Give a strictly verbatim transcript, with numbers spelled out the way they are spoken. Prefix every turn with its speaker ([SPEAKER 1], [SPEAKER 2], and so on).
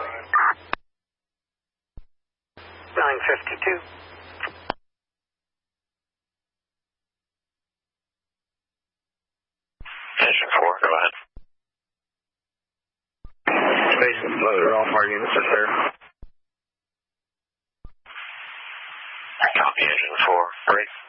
[SPEAKER 1] nine fifty-two.
[SPEAKER 2] Engine four, go ahead.
[SPEAKER 3] Station loaded, all four units are there.
[SPEAKER 2] Copy, engine four, break.